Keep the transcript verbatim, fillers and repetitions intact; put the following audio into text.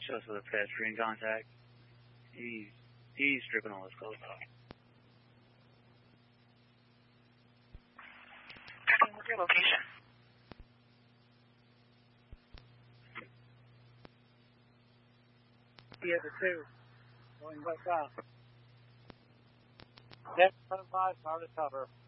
Just with a pedestrian contact. He's, he's stripping all his clothes off. What's your location? The other two, going west south. Next five, hard to cover.